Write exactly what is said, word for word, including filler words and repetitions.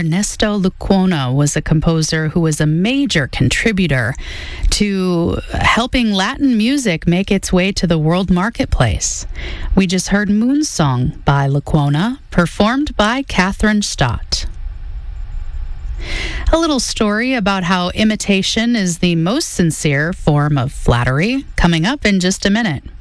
Ernesto Lecuona was a composer who was a major contributor to helping Latin music make its way to the world marketplace. We just heard Moon Song by Lecuona, performed by Catherine Stott. A little story about how imitation is the most sincere form of flattery, coming up in just a minute.